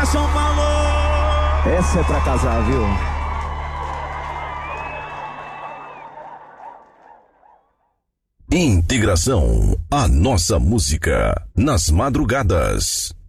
São Paulo! Essa é pra casar, viu? Integração, a nossa música, nas madrugadas.